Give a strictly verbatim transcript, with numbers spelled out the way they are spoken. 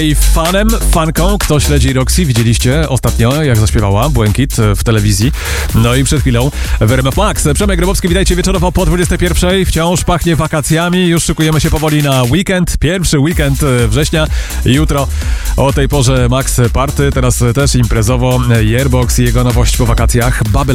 I fanem, fanką, kto śledzi Roxy, widzieliście ostatnio, jak zaśpiewała Błękit w telewizji. No i przed chwilą w R M F Max. Przemek Grabowski, witajcie wieczorowo po dwudziestej pierwszej. Wciąż pachnie wakacjami, już szykujemy się powoli na weekend, pierwszy weekend września. Jutro o tej porze Max Party, teraz też imprezowo Yearbox i jego nowość po wakacjach. Babel